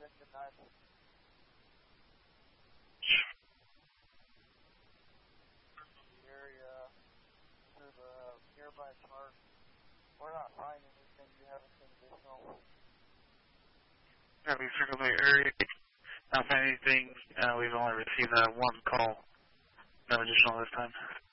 We circled the area. Not found anything. We've only received one call. No additional this time.